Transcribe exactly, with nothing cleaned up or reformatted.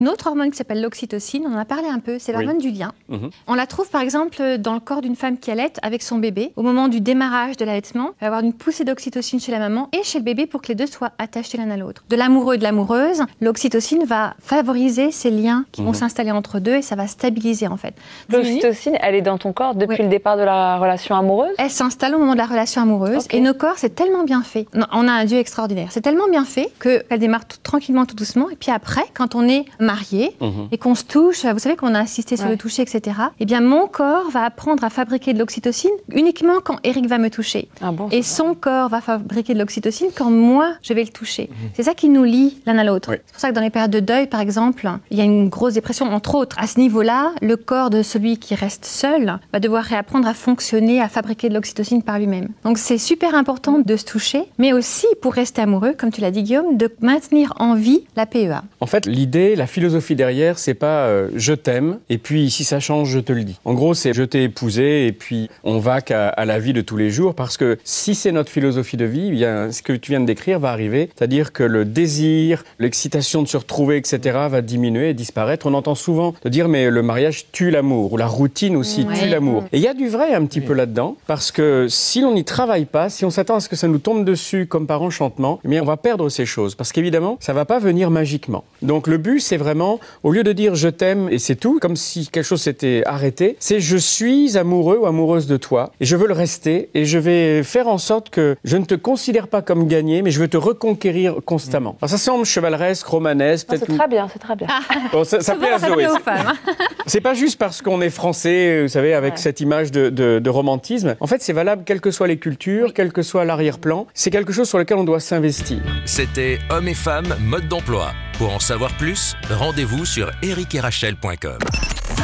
Une autre hormone qui s'appelle l'oxytocine, on en a parlé un peu, c'est l'hormone oui. du lien. Mmh. On la trouve par exemple dans le corps d'une femme qui allaite avec son bébé. Au moment du démarrage de l'allaitement, il va y avoir une poussée d'oxytocine chez la maman et chez le bébé pour que les deux soient attachés l'un à l'autre. De l'amoureux et de l'amoureuse, l'oxytocine va favoriser ces liens qui mmh. vont s'installer entre deux et ça va stabiliser en fait. L'oxytocine, elle est dans ton corps depuis oui. le départ de la relation amoureuse ? Elle s'installe au moment de la relation amoureuse okay. et nos corps, c'est tellement bien fait. On a un Dieu extraordinaire. C'est tellement bien fait qu'elle démarre tout, tranquillement, tout doucement. Et puis après, quand on est marié mmh. et qu'on se touche, vous savez qu'on a insisté sur ouais. le toucher, et cetera, eh bien mon corps va apprendre à fabriquer de l'oxytocine uniquement quand Eric va me toucher. Ah bon, et son corps va fabriquer de l'oxytocine quand moi, je vais le toucher. Mmh. C'est ça qui nous lie l'un à l'autre. Oui. C'est pour ça que dans les périodes de deuil, par exemple, il y a une grosse dépression, entre autres. À ce niveau-là, le corps de celui qui reste seul va devoir réapprendre à fonctionner, à fabriquer de l'oxytocine par lui-même. Donc c'est super important de se toucher, mais aussi pour rester amoureux, comme tu l'as dit Guillaume, de maintenir en vie la P E A. En fait, l'idée, la philosophie derrière, c'est pas euh, je t'aime et puis si ça change, je te le dis. En gros, c'est je t'ai épousé et puis on va qu'à à la vie de tous les jours parce que si c'est notre philosophie de vie, bien, ce que tu viens de décrire va arriver, c'est-à-dire que le désir, l'excitation de se retrouver, et cetera va diminuer et disparaître. On entend souvent de dire mais le mariage tue l'amour ou la routine aussi ouais. tue l'amour. Et il y a du vrai un petit oui. peu là-dedans parce que si on n'y travaille pas, si on s'attend à ce que ça nous tombe dessus comme par enchantement, eh bien on va perdre ces choses parce qu'évidemment ça va pas venir magiquement. Donc le but c'est vraiment au lieu de dire je t'aime et c'est tout, comme si quelque chose s'était arrêté, c'est je suis amoureux ou amoureuse de toi et je veux le rester et je vais faire en sorte que je ne te considère pas comme gagné mais je veux te reconquérir constamment. Alors ça semble chevaleresque, romanesque, peut-être. C'est très bien, c'est très bien. Bon, ça, ça plaît à Zoé. C'est pas juste parce qu'on est français, vous savez, avec ouais. cette image de, de, de romantisme. En fait, c'est valable quelles que soient les cultures, oui. quel que soit l'arrière-plan. C'est quelque chose sur lequel on doit s'investir. C'était Hommes et Femmes, mode d'emploi. Pour en savoir plus, rendez-vous sur eric et rachel point com.